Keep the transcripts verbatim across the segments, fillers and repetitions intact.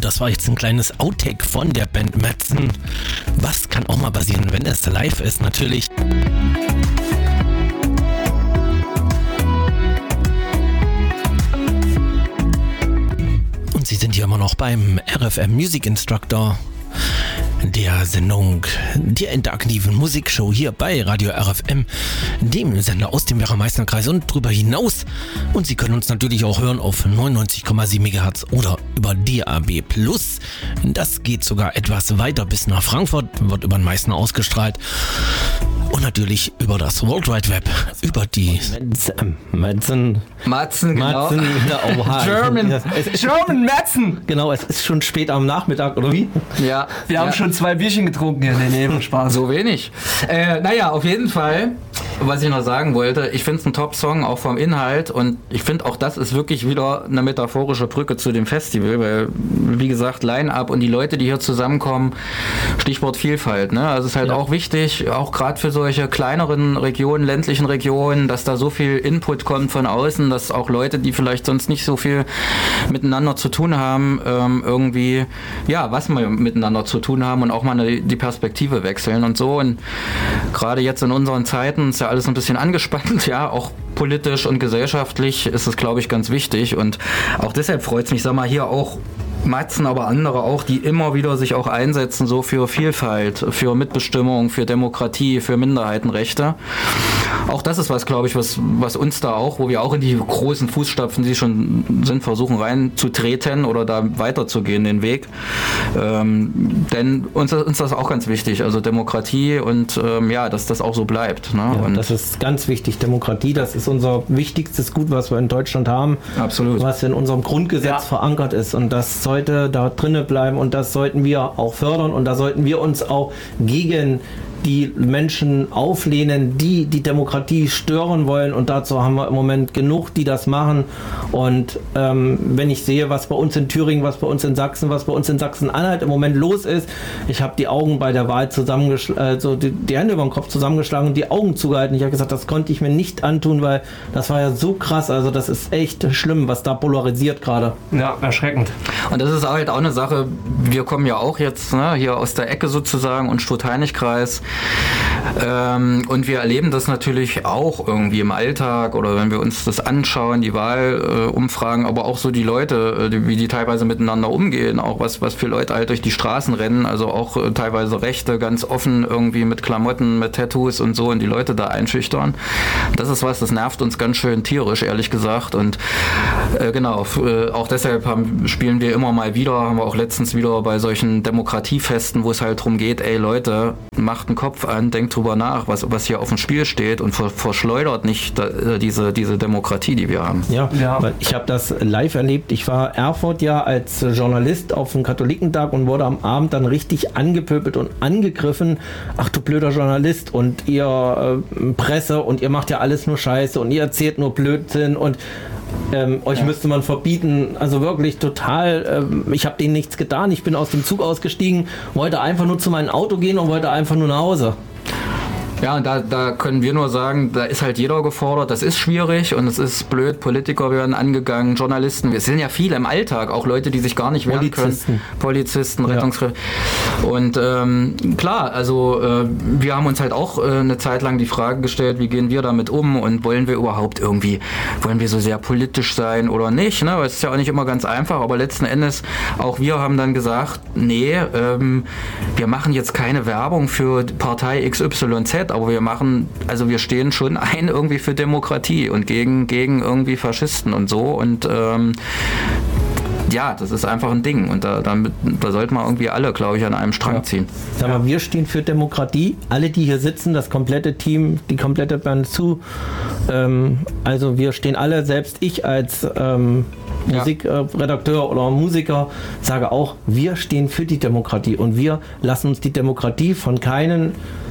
das war jetzt ein kleines Outtake von der Band Matzen. Was kann auch mal passieren, wenn es live ist, natürlich. Und Sie sind hier immer noch beim R F M Music Instructor, der Sendung der interaktiven Musikshow hier bei Radio R F M, dem Sender aus dem Werra-Meißner-Kreis und darüber hinaus. Und Sie können uns natürlich auch hören auf neunundneunzig Komma sieben Megahertz oder über D A B Plus. Das geht sogar etwas weiter bis nach Frankfurt, wird über den Meißner ausgestrahlt. Und natürlich über das World Wide Web, über die Matzen. Matzen, genau. Matzen, oh, German, German Matzen. Genau, es ist schon spät am Nachmittag, oder wie? Ja. Wir ja. haben schon zwei Bierchen getrunken hier. Nee, nee, Spaß. So wenig. Äh, naja, auf jeden Fall, was ich noch sagen wollte, ich finde es ein Top-Song, auch vom Inhalt. Und ich finde auch, das ist wirklich wieder eine metaphorische Brücke zu dem Festival, weil, wie gesagt, Line-Up und die Leute, die hier zusammenkommen, Stichwort Vielfalt. Ne? Also es ist halt ja. auch wichtig, auch gerade für solche kleineren Regionen, ländlichen Regionen, dass da so viel Input kommt von außen, dass auch Leute, die vielleicht sonst nicht so viel miteinander zu tun haben, ähm, irgendwie, ja, was wir miteinander zu tun haben und auch mal eine, die Perspektive wechseln und so. Und gerade jetzt in unseren Zeiten ist ja alles ein bisschen angespannt, ja, auch politisch und gesellschaftlich ist es, glaube ich, ganz wichtig. Und auch deshalb freut es mich, sag mal, hier auch Matzen, aber andere auch, die immer wieder sich auch einsetzen, so für Vielfalt, für Mitbestimmung, für Demokratie, für Minderheitenrechte. Auch das ist was, glaube ich, was, was uns da auch, wo wir auch in die großen Fußstapfen, die schon sind, versuchen reinzutreten oder da weiterzugehen, den Weg. Ähm, denn uns, uns ist das auch ganz wichtig, also Demokratie und ähm, ja, dass das auch so bleibt. Ne? Ja, und das ist ganz wichtig. Demokratie, das ist unser wichtigstes Gut, was wir in Deutschland haben. Absolut. Was in unserem Grundgesetz ja. verankert ist, und das sollte da drinnen bleiben und das sollten wir auch fördern und da sollten wir uns auch gegen die Menschen auflehnen, die die Demokratie stören wollen, und dazu haben wir im Moment genug, die das machen. Und ähm, wenn ich sehe, was bei uns in Thüringen, was bei uns in Sachsen, was bei uns in Sachsen-Anhalt im Moment los ist, ich habe die Augen bei der Wahl zusammengeschlagen, äh, so die, die Hände über den Kopf zusammengeschlagen und die Augen zugehalten. Ich habe gesagt, das konnte ich mir nicht antun, weil das war ja so krass, also das ist echt schlimm, was da polarisiert gerade. Ja, erschreckend. Und das ist halt auch eine Sache, wir kommen ja auch jetzt ne, hier aus der Ecke sozusagen und Stutt-Heinrich-Kreis. Ähm, und wir erleben das natürlich auch irgendwie im Alltag oder wenn wir uns das anschauen, die Wahlumfragen, äh, aber auch so die Leute, äh, die, wie die teilweise miteinander umgehen, auch was, was für Leute halt durch die Straßen rennen, also auch äh, teilweise Rechte ganz offen irgendwie mit Klamotten, mit Tattoos und so und die Leute da einschüchtern. Das ist was, das nervt uns ganz schön tierisch, ehrlich gesagt. Und äh, genau, äh, auch deshalb haben, spielen wir immer mal wieder, haben wir auch letztens wieder bei solchen Demokratiefesten, wo es halt darum geht, ey Leute, macht einen Kopf an, denkt drüber nach, was, was hier auf dem Spiel steht und ver, verschleudert nicht da, diese, diese Demokratie, die wir haben. Ja, ja. Weil ich habe das live erlebt. Ich war Erfurt ja als Journalist auf dem Katholikentag und wurde am Abend dann richtig angepöbelt und angegriffen. Ach du blöder Journalist und ihr äh, Presse und ihr macht ja alles nur Scheiße und ihr erzählt nur Blödsinn und Ähm, euch ja. müsste man verbieten, also wirklich total, ähm, ich habe denen nichts getan, ich bin aus dem Zug ausgestiegen, wollte einfach nur zu meinem Auto gehen und wollte einfach nur nach Hause. Ja, und da, da können wir nur sagen, da ist halt jeder gefordert, das ist schwierig und es ist blöd, Politiker werden angegangen, Journalisten, wir sind ja viele im Alltag, auch Leute, die sich gar nicht wehren Polizisten. können. Polizisten, Rettungskräfte. Ja. Und ähm, klar, also äh, wir haben uns halt auch äh, eine Zeit lang die Frage gestellt, wie gehen wir damit um und wollen wir überhaupt irgendwie, wollen wir so sehr politisch sein oder nicht, ne? Weil es ist ja auch nicht immer ganz einfach, aber letzten Endes, auch wir haben dann gesagt, nee, ähm, wir machen jetzt keine Werbung für Partei X Y Z, aber wir machen, also wir stehen schon ein irgendwie für Demokratie und gegen, gegen irgendwie Faschisten und so und ähm, ja, das ist einfach ein Ding und da, da, da sollten wir irgendwie alle, glaube ich, an einem Strang ja. ziehen. Sag mal, wir stehen für Demokratie, alle, die hier sitzen, das komplette Team, die komplette Band zu, ähm, also wir stehen alle, selbst ich als ähm, ja. Musikredakteur oder Musiker sage auch, wir stehen für die Demokratie und wir lassen uns die Demokratie von keinen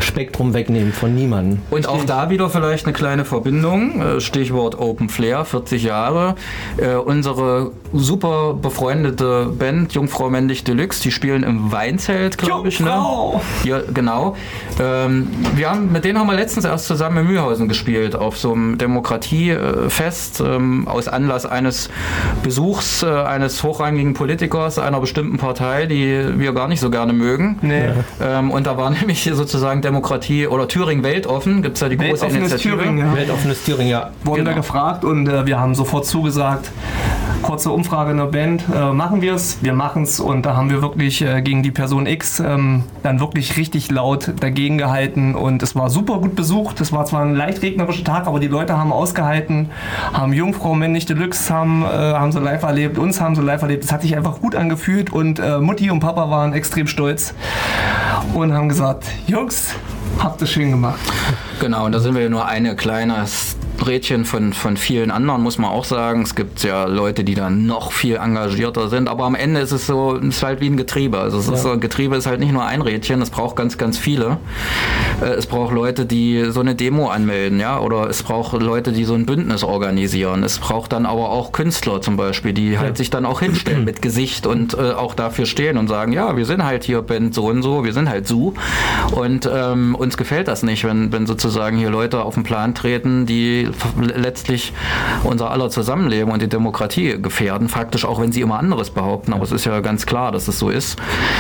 Spektrum wegnehmen von niemandem. Und auch da wieder vielleicht eine kleine Verbindung, Stichwort Open Flair, vierzig Jahre. Äh, unsere super befreundete Band Jungfrau Männlich Deluxe, die spielen im Weinzelt, glaube ich. Ne? Ja, genau. Ähm, wir haben, mit denen haben wir letztens erst zusammen in Mühlhausen gespielt, auf so einem Demokratiefest, ähm, aus Anlass eines Besuchs äh, eines hochrangigen Politikers einer bestimmten Partei, die wir gar nicht so gerne mögen. Nee. Ähm, und da war nämlich sozusagen Demokratie oder Thüringen weltoffen, gibt es ja die große Initiative. Thüringen, ja. Weltoffenes Thüringen, ja. Wurden genau. da gefragt und äh, wir haben sofort zugesagt. Kurze Umfrage in der Band, äh, machen wir es? Wir machen es und da haben wir wirklich äh, gegen die Person X ähm, dann wirklich richtig laut dagegen gehalten und es war super gut besucht. Es war zwar ein leicht regnerischer Tag, aber die Leute haben ausgehalten, haben Jungfrau Männlich Deluxe, haben, äh, haben sie live erlebt, uns haben sie live erlebt. Es hat sich einfach gut angefühlt und äh, Mutti und Papa waren extrem stolz und haben gesagt, Jungs, habt ihr schön gemacht. Genau, und da sind wir nur eine kleine Rädchen von, von vielen anderen, muss man auch sagen. Es gibt ja Leute, die dann noch viel engagierter sind, aber am Ende ist es so, es ist halt wie ein Getriebe. Also es ja. ist so, ein Getriebe ist halt nicht nur ein Rädchen, es braucht ganz, ganz viele. Es braucht Leute, die so eine Demo anmelden, ja, oder es braucht Leute, die so ein Bündnis organisieren. Es braucht dann aber auch Künstler zum Beispiel, die halt ja. sich dann auch hinstellen mit Gesicht und äh, auch dafür stehen und sagen, ja, wir sind halt hier Band so und so, wir sind halt so und ähm, uns gefällt das nicht, wenn, wenn sozusagen hier Leute auf den Plan treten, die letztlich unser aller Zusammenleben und die Demokratie gefährden, faktisch auch wenn sie immer anderes behaupten, aber es ist ja ganz klar, dass es so ist.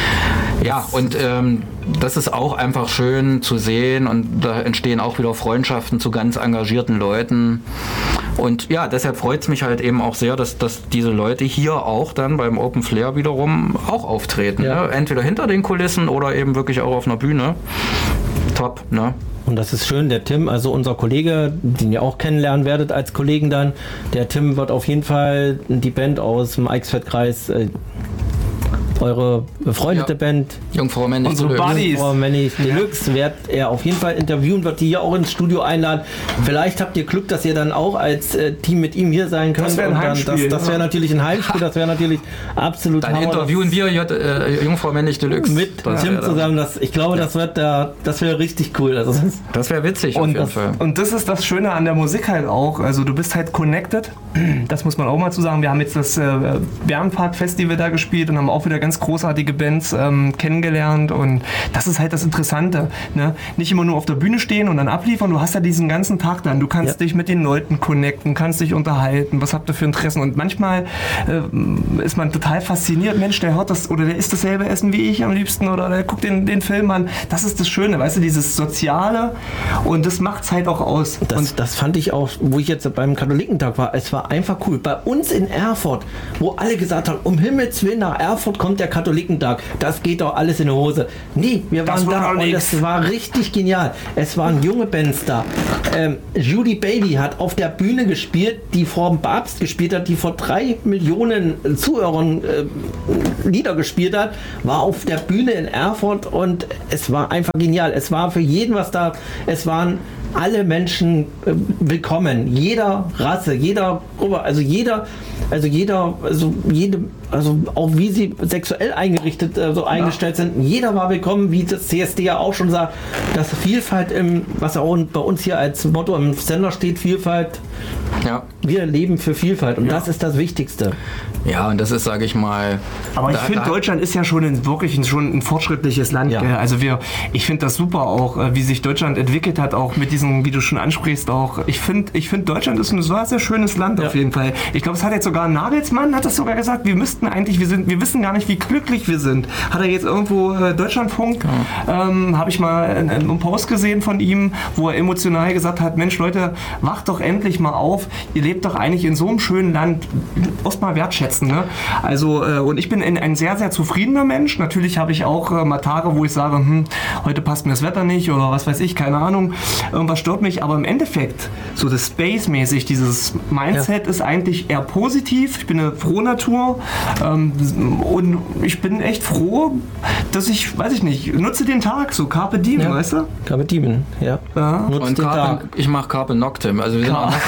Ja, und ähm, das ist auch einfach schön zu sehen und da entstehen auch wieder Freundschaften zu ganz engagierten Leuten und ja, deshalb freut es mich halt eben auch sehr, dass, dass diese Leute hier auch dann beim Open Flair wiederum auch auftreten, ja. ne? Entweder hinter den Kulissen oder eben wirklich auch auf einer Bühne. Top, ne? Und das ist schön, der Tim, also unser Kollege, den ihr auch kennenlernen werdet als Kollegen dann, der Tim wird auf jeden Fall die Band aus dem Eichsfeldkreis, äh, eure befreundete ja. Band, Jungfrau Männlich Deluxe, Jungfrau Männlich Deluxe, ja. wird er auf jeden Fall interviewen, wird die hier auch ins Studio einladen. Vielleicht habt ihr Glück, dass ihr dann auch als äh, Team mit ihm hier sein könnt. Das wäre das, das wäre natürlich ein Heimspiel, das wäre natürlich absolut Dann Hammer. Interviewen wir äh, Jungfrau Männlich Deluxe. Mit das Tim zusammen, das, ich glaube, ja. das wird da, das wäre richtig cool. Also das das wäre witzig und auf jeden das, Fall. Und das ist das Schöne an der Musik halt auch, also du bist halt connected, das muss man auch mal zu sagen. Wir haben jetzt das äh, Bärenpark-Festival da gespielt und haben auch wieder ganz großartige Bands ähm, kennengelernt und das ist halt das Interessante. Ne? Nicht immer nur auf der Bühne stehen und dann abliefern, du hast ja diesen ganzen Tag dann, du kannst ja. dich mit den Leuten connecten, kannst dich unterhalten, was habt ihr für Interessen und manchmal äh, ist man total fasziniert, Mensch, der hört das oder der isst dasselbe Essen wie ich am liebsten oder der guckt den, den Film an, das ist das Schöne, weißt du, dieses Soziale und das macht es halt auch aus. Das, und das fand ich auch, wo ich jetzt beim Katholikentag war, es war einfach cool. Bei uns in Erfurt, wo alle gesagt haben, um Himmels Willen, nach Erfurt kommt der Katholikentag, das geht doch alles in die Hose. Nee, wir waren da und es war richtig genial. Es waren junge Bands da. Ähm, Judy Bailey hat auf der Bühne gespielt, die vor dem Papst gespielt hat, die vor drei Millionen Zuhörern äh, Lieder gespielt hat, war auf der Bühne in Erfurt und es war einfach genial. Es war für jeden was da. Es waren alle Menschen äh, willkommen, jeder Rasse, jeder, also jeder, also jeder, also jede, also auch wie sie sexuell eingerichtet, äh, so ja. eingestellt sind, jeder war willkommen, wie das C S D ja auch schon sagt, dass Vielfalt im, was auch bei uns hier als Motto im Sender steht, Vielfalt, ja. wir leben für Vielfalt und ja. das ist das Wichtigste. Ja, und das ist, sage ich mal... Aber ich finde, Deutschland ist ja schon ein, wirklich ein, schon ein fortschrittliches Land. Ja. Also wir, ich finde das super auch, wie sich Deutschland entwickelt hat, auch mit diesen, wie du schon ansprichst, auch. Ich finde, ich find, Deutschland ist ein sehr, sehr schönes Land ja. auf jeden Fall. Ich glaube, es hat jetzt sogar Nagelsmann, hat das sogar gesagt, wir müssten eigentlich, wir sind, wir wissen gar nicht, wie glücklich wir sind. Hat er jetzt irgendwo äh, Deutschlandfunk, ja. ähm, habe ich mal einen, einen Post gesehen von ihm, wo er emotional gesagt hat, Mensch Leute, wacht doch endlich mal auf, ihr lebt doch eigentlich in so einem schönen Land, erst mal wertschätzen. Ne? Also, äh, und ich bin ein, ein sehr, sehr zufriedener Mensch. Natürlich habe ich auch äh, mal Tage, wo ich sage, hm, heute passt mir das Wetter nicht oder was weiß ich, keine Ahnung, irgendwas stört mich. Aber im Endeffekt, so das Space-mäßig, dieses Mindset ja. ist eigentlich eher positiv. Ich bin eine frohe Natur ähm, und ich bin echt froh, dass ich, weiß ich nicht, nutze den Tag, so Carpe Diem, ja. weißt du? Carpe Diem, ja. ja. Und Carpe, ich mache Carpe Noctem. Also wir sind auch nachts,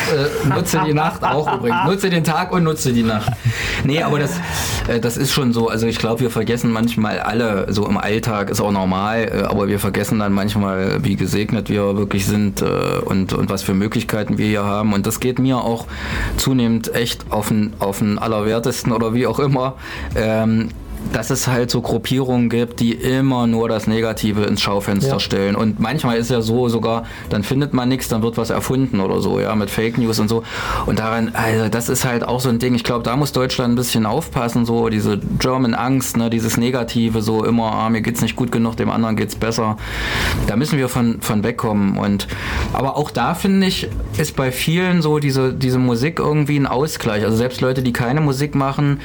Nutze die Nacht auch übrigens. Nutze den Tag und nutze die Nacht. Nee, aber das, äh, das ist schon so. Also ich glaube, wir vergessen manchmal alle, so im Alltag ist auch normal, äh, aber wir vergessen dann manchmal, wie gesegnet wir wirklich sind äh, und, und was für Möglichkeiten wir hier haben. Und das geht mir auch zunehmend echt auf den, auf den Allerwertesten oder wie auch immer. Ähm, dass es halt so Gruppierungen gibt, die immer nur das Negative ins Schaufenster ja. stellen. Und manchmal ist ja so sogar, dann findet man nichts, dann wird was erfunden oder so, ja, mit Fake News und so. Und daran, also das ist halt auch so ein Ding. Ich glaube, da muss Deutschland ein bisschen aufpassen, so diese German Angst, ne, dieses Negative, so immer, ah, mir geht's nicht gut genug, dem anderen geht's besser. Da müssen wir von, von wegkommen. Und, aber auch da, finde ich, ist bei vielen so diese, diese Musik irgendwie ein Ausgleich. Also selbst Leute, die keine Musik machen,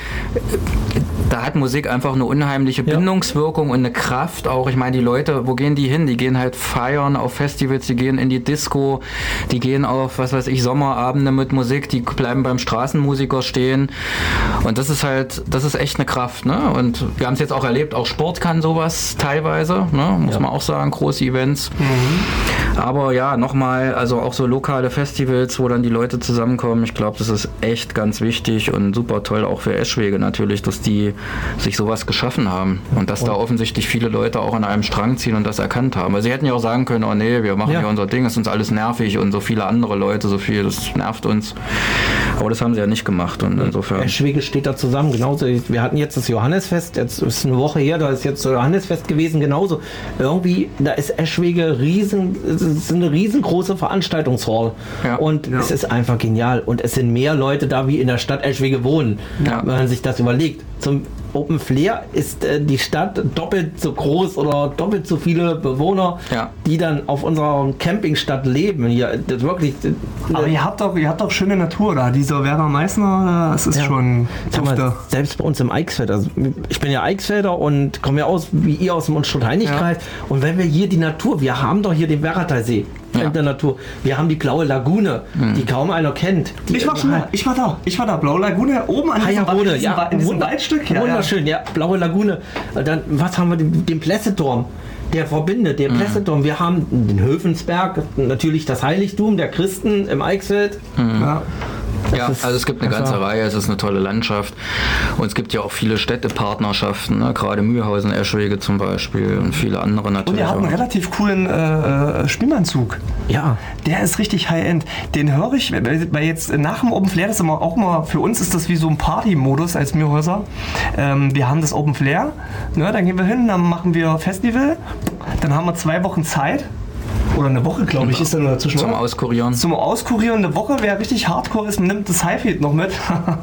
da hat Musik einfach eine unheimliche Bindungswirkung und eine Kraft auch. Ich meine, die Leute, wo gehen die hin? Die gehen halt feiern auf Festivals, die gehen in die Disco, die gehen auf, was weiß ich, Sommerabende mit Musik, die bleiben beim Straßenmusiker stehen. Und das ist halt, das ist echt eine Kraft, ne? Und wir haben es jetzt auch erlebt, auch Sport kann sowas teilweise, ne? Muss ja. man auch sagen, große Events. Mhm. Aber ja, nochmal, also auch so lokale Festivals, wo dann die Leute zusammenkommen, ich glaube, das ist echt ganz wichtig und super toll auch für Eschwege natürlich, dass die sich sowas geschaffen haben und dass und da offensichtlich viele Leute auch an einem Strang ziehen und das erkannt haben. Also sie hätten ja auch sagen können, oh nee, wir machen ja. hier unser Ding, ist uns alles nervig und so viele andere Leute, so viel, das nervt uns. Aber das haben sie ja nicht gemacht und insofern. Eschwege steht da zusammen, genauso. Wir hatten jetzt das Johannesfest, jetzt ist eine Woche her, da ist jetzt das Johannesfest gewesen, genauso. Irgendwie, da ist Eschwege riesen, es ist eine riesengroße Veranstaltungshall ja. und ja. es ist einfach genial und es sind mehr Leute da, wie in der Stadt Eschwege wohnen, ja. wenn man sich das überlegt. Zum Open Flair ist äh, die Stadt doppelt so groß oder doppelt so viele Bewohner, ja. die dann auf unserer Campingstadt leben. Hier, das wirklich. Das, Aber ihr habt doch, ihr habt doch schöne Natur da. Dieser Werner Meißner, das ist ja. schon. Mal, selbst bei uns im Eichsfeld. Also ich bin ja Eichsfelder und komme ja aus wie ihr aus dem Unstrut-Heinig-Kreis. Ja. Und wenn wir hier die Natur, wir haben doch hier den Werratalsee. Ja. In der Natur. Wir haben die Blaue Lagune, mhm. die kaum einer kennt. Die ich war schon mal, ich war da, ich war da, Blaue Lagune, oben an diesem, Rode, diesem, ja, in diesem Wunder, Waldstück. Ja, wunderschön, ja. ja, Blaue Lagune. Dann, was haben wir, den, den Plässeturm, der verbindet, der mhm. Plässeturm. Wir haben den Höfensberg, natürlich das Heiligtum der Christen im Eichsfeld. Mhm. Ja. Ja, also es gibt eine ganze Reihe, es ist eine tolle Landschaft und es gibt ja auch viele Städtepartnerschaften, ne? Gerade Mühlhausen, Eschwege zum Beispiel und viele andere natürlich. Und ihr habt einen relativ coolen äh, Spielmannzug. Ja. Der ist richtig High-End. Den höre ich, weil jetzt nach dem Open Flair, das ist immer auch mal, für uns ist das wie so ein Party-Modus als Mühlhäuser. Ähm, wir haben das Open Flair, ne? Dann gehen wir hin, dann machen wir Festival, dann haben wir zwei Wochen Zeit. Oder eine Woche, glaube ich, ist dann dazwischen. Zum Auskurieren. Zum Auskurieren. Eine Woche, wer richtig hardcore ist, nimmt das Highfield noch mit.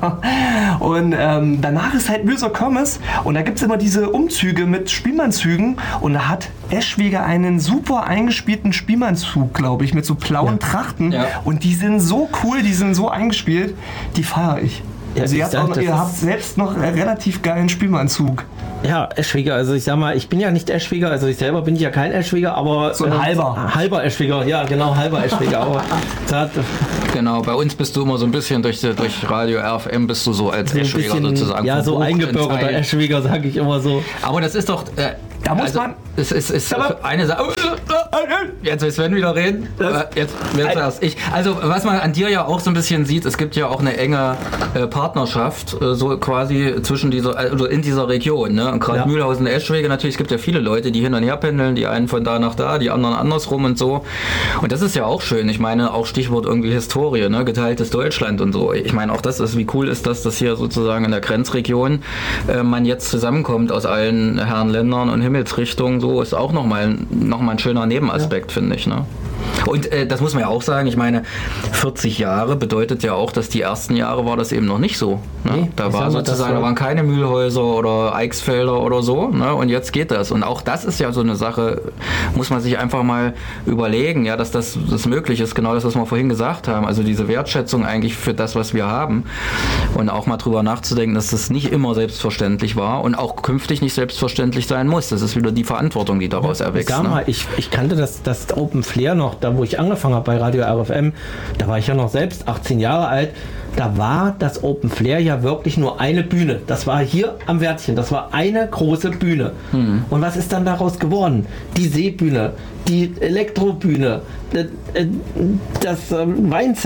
Und ähm, danach ist halt Mühlser Kirmes. Und da gibt es immer diese Umzüge mit Spielmannzügen. Und da hat Eschwege einen super eingespielten Spielmannzug, glaube ich, mit so blauen ja. Trachten. Ja. Und die sind so cool, die sind so eingespielt. Die feiere ich. Ja, also ihr, habt, auch, ihr habt selbst noch einen relativ geilen Spielmannzug. Ja, Eschweger, also ich sag mal, ich bin ja nicht Eschweger, also ich selber bin ich ja kein Eschweger, aber... So ein äh, halber. Halber Eschweger, ja genau, halber Eschweger. aber hat, genau, bei uns bist du immer so ein bisschen durch, durch Radio R F M bist du so als so Eschweger bisschen, sozusagen. Ja, so eingebürgerter Eschweger, sage ich immer so. Aber das ist doch... Äh, da muss also, man... Es ist, ist eine Sache... Jetzt will Sven wieder reden. Jetzt wer zuerst ich. Also was man an dir ja auch so ein bisschen sieht, es gibt ja auch eine enge äh, Partnerschaft, äh, so quasi zwischen dieser, also in dieser Region. Ne? Und gerade ja. Mühlhausen, Eschwege, natürlich, es gibt ja viele Leute, die hin und her pendeln, die einen von da nach da, die anderen andersrum und so. Und das ist ja auch schön. Ich meine, auch Stichwort irgendwie Historie, ne? Geteiltes Deutschland und so. Ich meine, auch das ist, wie cool ist das, dass hier sozusagen in der Grenzregion äh, man jetzt zusammenkommt aus allen Herrenländern und Himmelsrichtungen. So ist auch nochmal noch mal ein schöner Nebenaspekt, ja. finde ich. Ne? Und äh, das muss man ja auch sagen, ich meine, vierzig Jahre bedeutet ja auch, dass die ersten Jahre war das eben noch nicht so. Ne? Nee, da war sozusagen, da waren keine Mühlhäuser oder Eichsfelder oder so, ne? Und jetzt geht das. Und auch das ist ja so eine Sache, muss man sich einfach mal überlegen, ja, dass das, das möglich ist, genau das, was wir vorhin gesagt haben, also diese Wertschätzung eigentlich für das, was wir haben und auch mal drüber nachzudenken, dass das nicht immer selbstverständlich war und auch künftig nicht selbstverständlich sein muss. Das ist wieder die Verantwortung, die daraus ja, erwächst. Sag mal, ne? ich, ich kannte das, das Open Flair noch, da wo ich angefangen habe bei Radio R F M, da war ich ja noch selbst achtzehn Jahre alt, da war das Open Flair ja wirklich nur eine Bühne. Das war hier am Wörthchen, das war eine große Bühne. Hm. Und was ist dann daraus geworden? Die Seebühne, die Elektrobühne, das Weinzelt.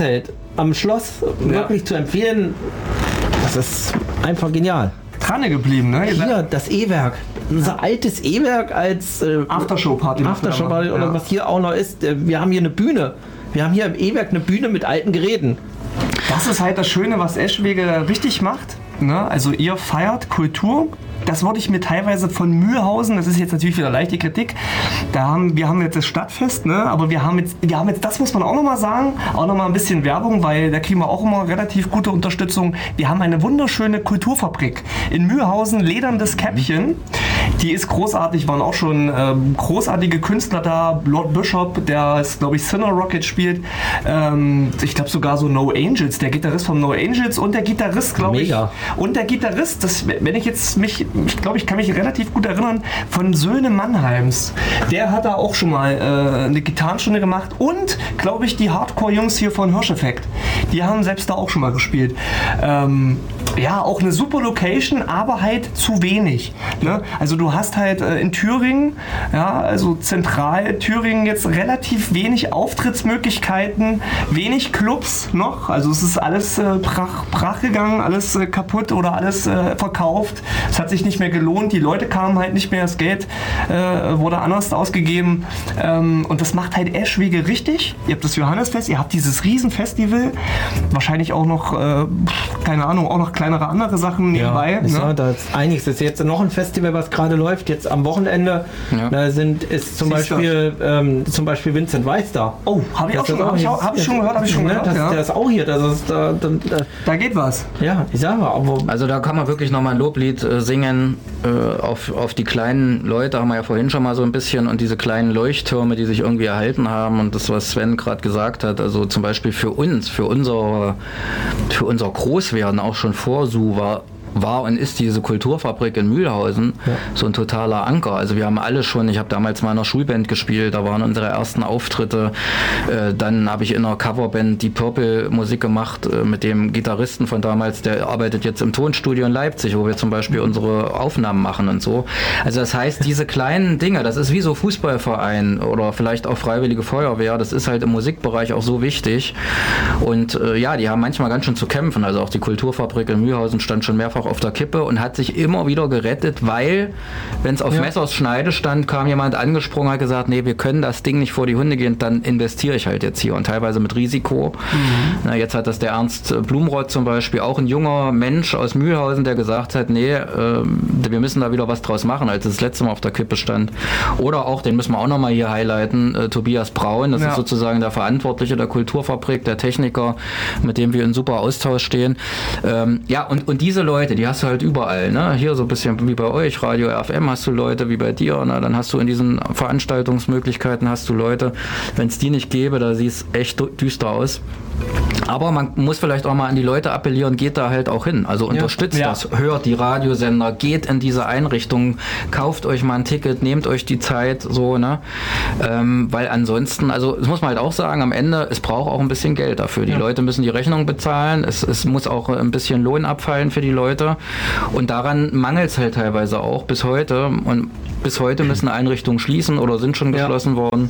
am Schloss ja. wirklich zu empfehlen. Das ist einfach genial. Dran geblieben, ne? Hier, das E-Werk. Unser altes E-Werk als äh, Aftershow-Party. Aftershow-Party oder ja. was hier auch noch ist. Wir haben hier eine Bühne. Wir haben hier im E-Werk eine Bühne mit alten Geräten. Das ist halt das Schöne, was Eschwege richtig macht. Ne? Also ihr feiert Kultur. Das wurde ich mir teilweise von Mühlhausen, das ist jetzt natürlich wieder leichte Kritik, da haben, wir haben jetzt das Stadtfest, ne? aber wir haben, jetzt, wir haben jetzt, das muss man auch nochmal sagen, auch nochmal ein bisschen Werbung, weil da kriegen wir auch immer relativ gute Unterstützung. Wir haben eine wunderschöne Kulturfabrik in Mühlhausen, Lederndes Käppchen. Die ist großartig, waren auch schon ähm, großartige Künstler da. Lord Bishop, der, glaube ich, Sinner Rocket spielt. Ähm, ich glaube sogar so No Angels, der Gitarrist von No Angels und der Gitarrist, glaube ich. Und der Gitarrist, das, wenn ich jetzt mich, ich glaube, ich kann mich relativ gut erinnern, von Söhne Mannheims. Der hat da auch schon mal äh, eine Gitarrenstunde gemacht und, glaube ich, die Hardcore-Jungs hier von Hirscheffekt. Die haben selbst da auch schon mal gespielt. Ähm, ja, auch eine super Location, aber halt zu wenig. Ne? Also du hast halt äh, in Thüringen, ja, also zentral Thüringen jetzt relativ wenig Auftrittsmöglichkeiten, wenig Clubs noch. Also es ist alles äh, brach, brach gegangen, alles äh, kaputt oder alles äh, verkauft. Es hat sich nicht mehr gelohnt, die Leute kamen halt nicht mehr, das Geld äh, wurde anders ausgegeben. Ähm, und das macht halt Eschwege richtig. Ihr habt das Johannesfest, ihr habt dieses Riesenfestival, wahrscheinlich auch noch, äh, keine Ahnung, auch noch kleinere andere Sachen nebenbei. Ja, ne? Da ist einiges. Das ist jetzt noch ein Festival, was gerade läuft, jetzt am Wochenende. Ja. Da sind, ist zum Beispiel, ähm, zum Beispiel Vincent Weiss da. Oh, habe ich auch schon, hab ich auch, hab ich schon gehört, habe ich schon gehört. Das, ja. Der ist auch hier. Das ist, da, da, da geht was. Ja, ich sag mal. Aber also da kann man wirklich nochmal ein Loblied äh, singen äh, auf, auf die kleinen Leute, haben wir ja vorhin schon mal so ein bisschen, und diese kleinen Leuchttürme, die sich irgendwie erhalten haben, und das, was Sven gerade gesagt hat, also zum Beispiel für uns, für unser, für unser Großwerden auch schon vor Su war, war und ist diese Kulturfabrik in Mühlhausen ja. so ein totaler Anker. Also wir haben alle schon, ich habe damals mal in einer Schulband gespielt, da waren unsere ersten Auftritte. Äh, dann habe ich in einer Coverband die Purple Musik gemacht äh, mit dem Gitarristen von damals, der arbeitet jetzt im Tonstudio in Leipzig, wo wir zum Beispiel unsere Aufnahmen machen und so. Also das heißt, diese kleinen Dinge, das ist wie so Fußballverein oder vielleicht auch Freiwillige Feuerwehr, das ist halt im Musikbereich auch so wichtig. Und äh, ja, die haben manchmal ganz schön zu kämpfen. Also auch die Kulturfabrik in Mühlhausen stand schon mehrfach auf der Kippe und hat sich immer wieder gerettet, weil, wenn es auf ja. Messers Schneide stand, kam jemand angesprungen und hat gesagt, nee, wir können das Ding nicht vor die Hunde gehen, dann investiere ich halt jetzt hier, und teilweise mit Risiko. Mhm. Na, jetzt hat das der Ernst Blumroth zum Beispiel, auch ein junger Mensch aus Mühlhausen, der gesagt hat, nee, äh, wir müssen da wieder was draus machen, als es das letzte Mal auf der Kippe stand. Oder auch, den müssen wir auch nochmal hier highlighten, äh, Tobias Braun, das ja. ist sozusagen der Verantwortliche der Kulturfabrik, der Techniker, mit dem wir in super Austausch stehen. Ähm, ja, und, und diese Leute, die hast du halt überall, ne? Hier so ein bisschen wie bei euch, Radio R F M hast du Leute, wie bei dir, ne? Dann hast du in diesen Veranstaltungsmöglichkeiten hast du Leute, wenn es die nicht gäbe, da sieht es echt düster aus. Aber man muss vielleicht auch mal an die Leute appellieren, geht da halt auch hin. Also unterstützt ja. das, hört die Radiosender, geht in diese Einrichtungen, kauft euch mal ein Ticket, nehmt euch die Zeit, so, ne? Ähm, weil ansonsten, also das muss man halt auch sagen, am Ende, es braucht auch ein bisschen Geld dafür. Die ja. Leute müssen die Rechnung bezahlen, es, es muss auch ein bisschen Lohn abfallen für die Leute. Und daran mangelt es halt teilweise auch bis heute. Und bis heute müssen Einrichtungen schließen oder sind schon geschlossen ja. worden.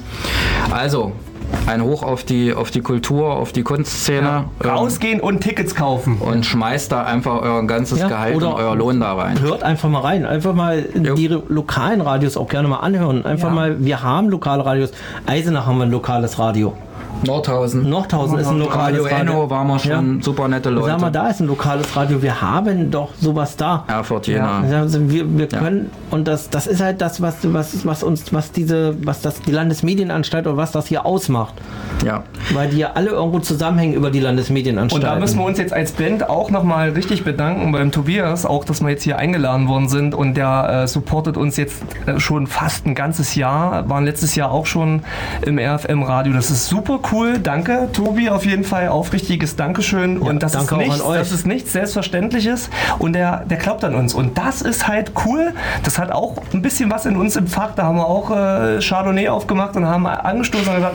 Also, ein Hoch auf die, auf die Kultur, auf die Kunstszene. Ja. Rausgehen ähm, und Tickets kaufen. Und schmeißt da einfach euer ganzes ja, Gehalt und euer Lohn da rein. Hört einfach mal rein. Einfach mal jo. die lokalen Radios auch gerne mal anhören. Einfach ja. mal, wir haben lokale Radios. Eisenach haben wir ein lokales Radio. Nordhausen. Nordhausen ist ein lokales Radio. Radio Enno waren wir schon ja. super nette Leute. Sag mal, da ist ein lokales Radio. Wir haben doch sowas da. Erfurt, Jena. Ja. Also wir, wir können, ja. und das, das ist halt das, was, was, was uns, was diese, was das die Landesmedienanstalt oder was das hier ausmacht. Ja. Weil die ja alle irgendwo zusammenhängen über die Landesmedienanstalt. Und da müssen wir uns jetzt als Band auch nochmal richtig bedanken beim Tobias, auch, dass wir jetzt hier eingeladen worden sind, und der äh, supportet uns jetzt äh, schon fast ein ganzes Jahr, waren letztes Jahr auch schon im R F M-Radio. Das ist super cool. Danke, Tobi, auf jeden Fall aufrichtiges Dankeschön. Ja, und das ist, nichts, das ist nichts Selbstverständliches, und der, der glaubt an uns. Und das ist halt cool. Das hat auch ein bisschen was in uns im Fach. Da haben wir auch äh, Chardonnay aufgemacht und haben angestoßen und gesagt, Mensch, da glaubt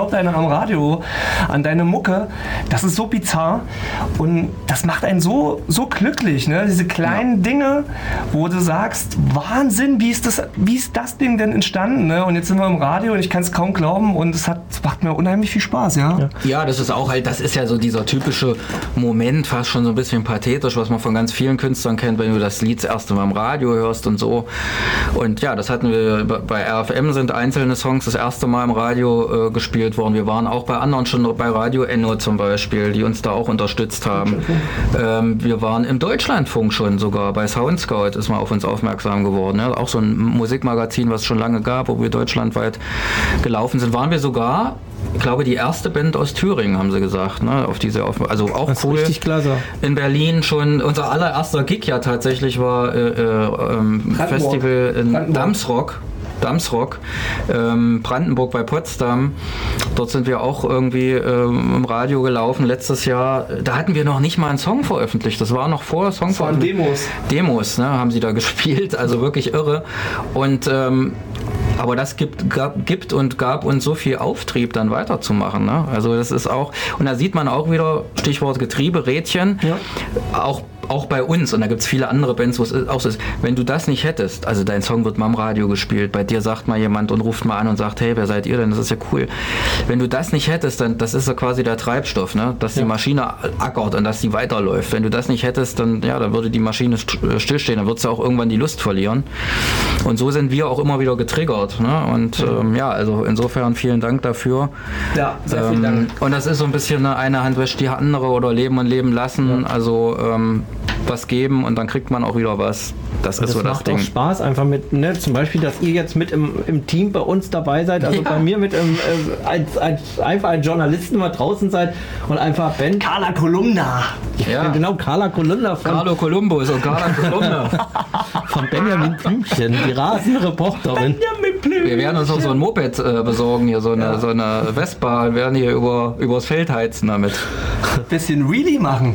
glaubt einer am Radio an deine Mucke. Das ist so bizarr und das macht einen so, so glücklich, ne? Diese kleinen ja. Dinge, wo du sagst, Wahnsinn, wie ist das, wie ist das Ding denn entstanden, ne? Und jetzt sind wir im Radio und ich kann es kaum glauben und es hat, es macht mir unheimlich viel Spaß, ja? ja. Ja, das ist auch halt, das ist ja so dieser typische Moment, fast schon so ein bisschen pathetisch, was man von ganz vielen Künstlern kennt, wenn du das Lied das erste Mal im Radio hörst und so. Und ja, das hatten wir bei R F M, sind einzelne Songs das erste Mal im Radio äh, gespielt worden. Wir waren auch bei anderen schon, bei Radio Enno zum Beispiel, die uns da auch unterstützt haben. Ähm, wir waren im Deutschlandfunk schon sogar, bei Soundscout ist man auf uns aufmerksam geworden. Ja? Auch so ein Musikmagazin, was es schon lange gab, wo wir deutschlandweit gelaufen sind. Waren wir sogar, ich glaube, die erste Band aus Thüringen, haben sie gesagt, ne? Auf diese, also auch das cool. Ist richtig klasse. In Berlin schon, unser allererster Gig ja tatsächlich war äh, äh, ähm, Festival in Damsrock. Damsrock, ähm, Brandenburg bei Potsdam. Dort sind wir auch irgendwie ähm, im Radio gelaufen letztes Jahr. Da hatten wir noch nicht mal einen Song veröffentlicht. Das war noch vor Song Das waren Demos. Demos, ne, haben sie da gespielt. Also wirklich irre. Und ähm, aber das gibt, gab, gibt und gab uns so viel Auftrieb, dann weiterzumachen. Ne? Also das ist auch, und da sieht man auch wieder, Stichwort Getriebe, Rädchen, ja. auch auch bei uns, und da gibt es viele andere Bands, wo es auch so ist, wenn du das nicht hättest, also dein Song wird mal im Radio gespielt, bei dir sagt mal jemand und ruft mal an und sagt, hey, wer seid ihr denn, das ist ja cool. Wenn du das nicht hättest, dann, das ist ja quasi der Treibstoff, ne? Dass die ja. Maschine ackert und dass sie weiterläuft. Wenn du das nicht hättest, dann, ja, dann würde die Maschine stillstehen, dann würdest du auch irgendwann die Lust verlieren. Und so sind wir auch immer wieder getriggert. Ne? Und ja. Ähm, ja, also insofern vielen Dank dafür. Ja, sehr vielen Dank. Ähm, und das ist so ein bisschen eine, eine Hand wäscht die andere oder leben und leben lassen. Ja. Also ähm, was geben und dann kriegt man auch wieder was. Das ist das so das macht Ding. Auch Spaß einfach mit, ne, zum Beispiel, dass ihr jetzt mit im, im Team bei uns dabei seid, also ja. bei mir mit im, äh, als, als, einfach ein Journalisten mal draußen seid und einfach Ben. Carla Kolumna. Ja, genau, Carla Kolumna. Von Carlo Columbus und Carla Kolumna. Von Benjamin Blümchen, die Rasenreporterin. Benjamin Blümchen. Wir werden uns auch so ein Moped äh, besorgen, hier so eine, ja. so eine Vespa, wir werden hier über, übers Feld heizen damit. Bisschen Wheelie machen.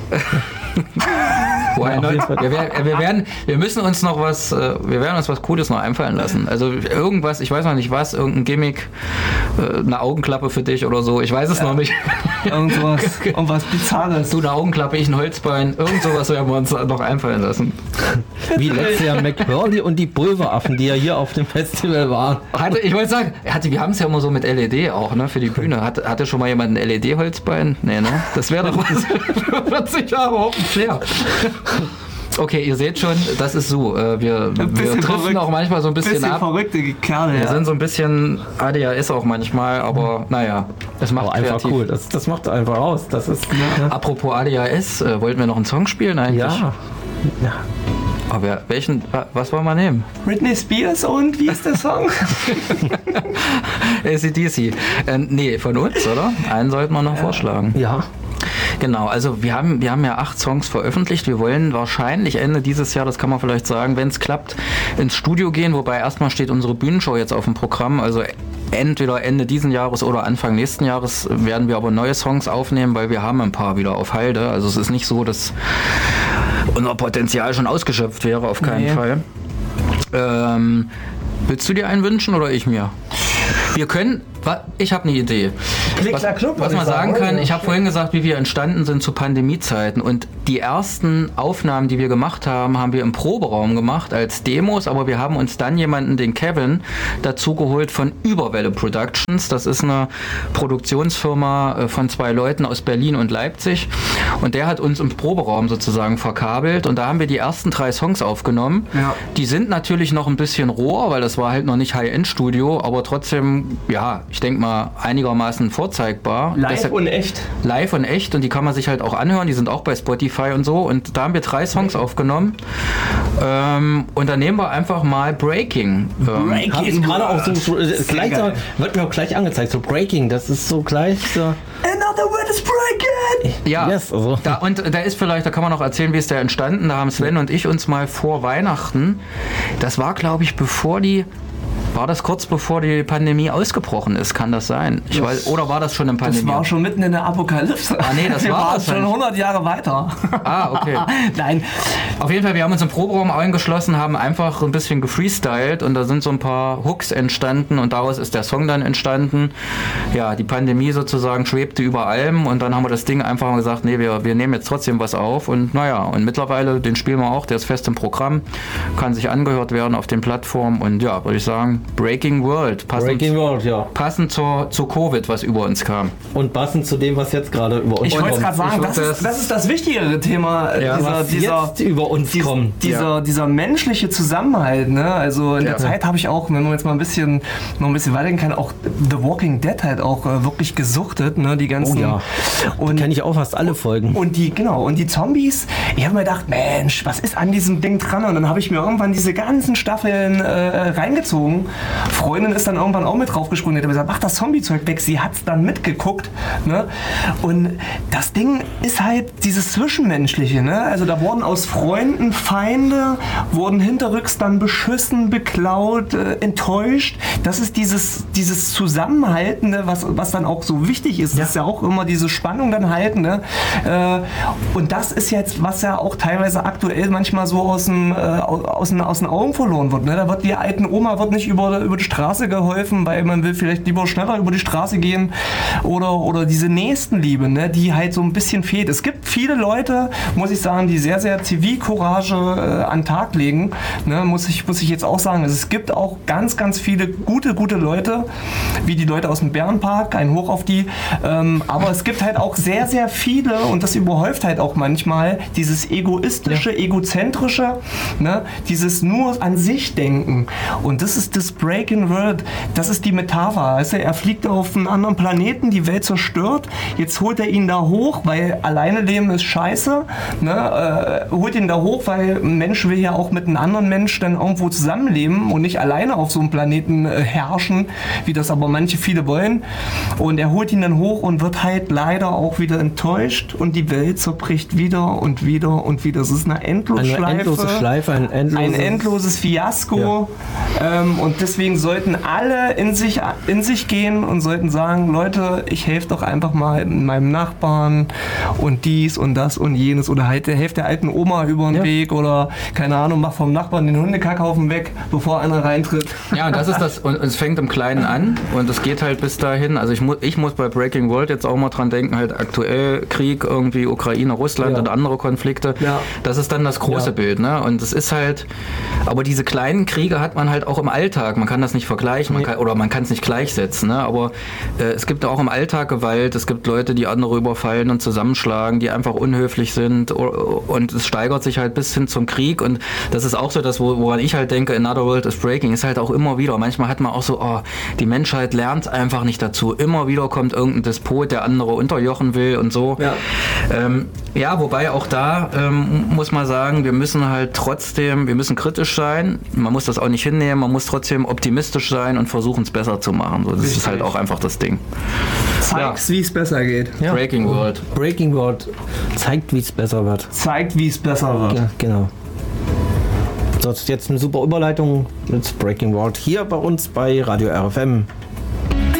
Ja, wir, wir, werden, wir müssen uns noch was, wir werden uns was Cooles noch einfallen lassen. Also irgendwas, ich weiß noch nicht was, irgendein Gimmick, eine Augenklappe für dich oder so, ich weiß es ja. noch nicht. Irgendwas, irgendwas Bizarres. Du eine Augenklappe, ich ein Holzbein, irgend sowas werden wir uns noch einfallen lassen. Wie letztes Jahr McBurley und die Pulveraffen, die ja hier auf dem Festival waren. Hatte, ich wollte sagen, hatte, wir haben es ja immer so mit L E D auch, ne, für die Bühne. Hatte, hatte schon mal jemand ein L E D-Holzbein? Nee, ne? Das wäre doch was für vierzig Jahre auf dem Flair. Okay, ihr seht schon, das ist so. Wir, wir treffen verrückt, auch manchmal so ein bisschen, bisschen ab. Verrückte Kerle, wir ja. sind so ein bisschen A D H S auch manchmal, aber naja, es macht aber einfach kreativ. cool. Das, das macht einfach aus. Das ist, ja. Apropos A D H S, äh, wollten wir noch einen Song spielen eigentlich? Ja. ja. Aber welchen, was wollen wir nehmen? Britney Spears und wie ist der Song? A C D C. Äh, nee, von uns, oder? Einen sollten wir noch ja. vorschlagen. Ja. Genau, also wir haben, wir haben ja acht Songs veröffentlicht. Wir wollen wahrscheinlich Ende dieses Jahr, das kann man vielleicht sagen, wenn es klappt, ins Studio gehen. Wobei erstmal steht unsere Bühnenshow jetzt auf dem Programm. Also entweder Ende diesen Jahres oder Anfang nächsten Jahres werden wir aber neue Songs aufnehmen, weil wir haben ein paar wieder auf Halde. Also es ist nicht so, dass unser Potenzial schon ausgeschöpft wäre, auf keinen nee. Fall. Ähm, willst du dir einen wünschen oder ich mir? Wir können, ich habe eine Idee. Klick, was, klack, kluck, was man sagen kann, ich habe vorhin gesagt, wie wir entstanden sind zu Pandemiezeiten, und die ersten Aufnahmen, die wir gemacht haben, haben wir im Proberaum gemacht als Demos, aber wir haben uns dann jemanden, den Kevin, dazu geholt von Überwelle Productions. Das ist eine Produktionsfirma von zwei Leuten aus Berlin und Leipzig, und der hat uns im Proberaum sozusagen verkabelt, und da haben wir die ersten drei Songs aufgenommen. Ja. Die sind natürlich noch ein bisschen roher, weil das war halt noch nicht High-End-Studio, aber trotzdem, ja, ich denke mal, einigermaßen vorzeigbar. Live Deshalb, und echt. Live und echt, und die kann man sich halt auch anhören, die sind auch bei Spotify und so, und da haben wir drei Songs aufgenommen. Ähm, und dann nehmen wir einfach mal Breaking. Ähm, Breaking, gerade auch so, so gleich da, wird mir auch gleich angezeigt, so Breaking, das ist so gleich so. Another word is breaking! Ja, yes, also. da, und da ist vielleicht, da kann man noch erzählen, wie ist der entstanden. Da haben Sven und ich uns mal vor Weihnachten, das war glaube ich bevor die war das kurz bevor die Pandemie ausgebrochen ist? Kann das sein? Ich das, weiß, oder war das schon in Pandemie? Das war schon mitten in der Apokalypse. Ah nee, das wir war das schon hundert Jahre weiter. Ah, okay. Nein. Auf jeden Fall, wir haben uns im Proberaum eingeschlossen, haben einfach ein bisschen gefreestylt und da sind so ein paar Hooks entstanden und daraus ist der Song dann entstanden. Ja, die Pandemie sozusagen schwebte über allem und dann haben wir das Ding einfach mal gesagt, nee, wir, wir nehmen jetzt trotzdem was auf und naja, und mittlerweile, den spielen wir auch, der ist fest im Programm, kann sich angehört werden auf den Plattformen und ja, würde ich sagen, Breaking World. Passend, Breaking World, ja. Passend zur, zu Covid, was über uns kam. Und passend zu dem, was jetzt gerade über uns ich kommt. Ich wollte gerade sagen, das, das, ist, das ist das wichtigere Thema, ja, dieser, was dieser, jetzt über uns dies, kommt. Dieser, ja. dieser menschliche Zusammenhalt, ne? Also in ja. der Zeit habe ich auch, wenn man jetzt mal ein bisschen noch ein bisschen weitergehen kann, auch The Walking Dead halt auch äh, wirklich gesuchtet, ne? Die ganzen. Oh ja. Und kenne ich auch fast alle Folgen. Und die, genau, und die Zombies, ich habe mir gedacht, Mensch, was ist an diesem Ding dran? Und dann habe ich mir irgendwann diese ganzen Staffeln äh, reingezogen. Freundin ist dann irgendwann auch mit draufgesprungen, die hat gesagt, mach das Zombie-Zeug weg. Sie hat es dann mitgeguckt. Ne? Und das Ding ist halt dieses Zwischenmenschliche. Ne? Also da wurden aus Freunden Feinde, wurden hinterrücks dann beschissen, beklaut, äh, enttäuscht. Das ist dieses, dieses Zusammenhaltende, was, was dann auch so wichtig ist. Ja. Das ist ja auch immer diese Spannung dann halten. Ne? Äh, und das ist jetzt, was ja auch teilweise aktuell manchmal so aus dem, äh, aus, den, aus den Augen verloren wird. Ne? Da wird die alten Oma wird nicht über, über die Straße geholfen, weil man will vielleicht lieber schneller über die Straße gehen oder, oder diese Nächstenliebe, ne? Die halt so ein bisschen fehlt. Es gibt viele Leute, muss ich sagen, die sehr, sehr Zivilcourage äh, an den Tag legen. Ne? Muss ich, muss ich jetzt auch sagen. Also es gibt auch ganz, ganz viele gute, gute Leute, wie die Leute aus dem Bärenpark, ein Hoch auf die. Ähm, aber es gibt halt auch sehr, sehr viele und das überhäuft halt auch manchmal dieses egoistische, ja. egozentrische, ne? Dieses nur an sich denken. Und das ist das Breaking World. Das ist die Metapher. Weißt du, er fliegt auf einen anderen Planeten, die Welt zerstört. Jetzt holt er ihn da hoch, weil alleine leben ist scheiße. Ne? Äh, holt ihn da hoch, weil ein Mensch will ja auch mit einem anderen Mensch dann irgendwo zusammenleben und nicht alleine auf so einem Planeten äh, herrschen, wie das aber manche viele wollen. Und er holt ihn dann hoch und wird halt leider auch wieder enttäuscht und die Welt zerbricht wieder und wieder und wieder. Das ist eine Endlosschleife. Eine endlose Schleife, ein endloses, ein endloses Fiasko. Ja. Ähm, und deswegen sollten alle in sich, in sich gehen und sollten sagen, Leute, ich helfe doch einfach mal meinem Nachbarn und dies und das und jenes oder halt helft der alten Oma über den ja. Weg oder keine Ahnung, mach vom Nachbarn den Hundekackhaufen weg, bevor einer reintritt. Ja, und das ist das, und es fängt im Kleinen an und es geht halt bis dahin, also ich, mu- ich muss bei Breaking World jetzt auch mal dran denken, halt aktuell Krieg, irgendwie Ukraine, Russland ja. und andere Konflikte, ja. das ist dann das große ja. Bild, ne? Und es ist halt, aber diese kleinen Kriege hat man halt auch im Alltag, man kann das nicht vergleichen, man kann, oder man kann es nicht gleichsetzen, ne? Aber äh, es gibt auch im Alltag Gewalt, es gibt Leute, die andere überfallen und zusammenschlagen, die einfach unhöflich sind und es steigert sich halt bis hin zum Krieg und das ist auch so das, woran ich halt denke, Another World is Breaking, ist halt auch immer wieder, manchmal hat man auch so, oh, die Menschheit lernt einfach nicht dazu, immer wieder kommt irgendein Despot, der andere unterjochen will und so. Ja, ähm, ja wobei auch da ähm, muss man sagen, wir müssen halt trotzdem, wir müssen kritisch sein, man muss das auch nicht hinnehmen, man muss trotzdem optimistisch sein und versuchen es besser zu machen. So, das Richtig. Ist halt auch einfach das Ding. Zeig's, ja. wie es besser geht. Ja. Breaking World. Breaking World zeigt, wie es besser wird. Zeigt, wie es besser wird. Ja, genau. So, jetzt eine super Überleitung mit Breaking World hier bei uns bei Radio R F M.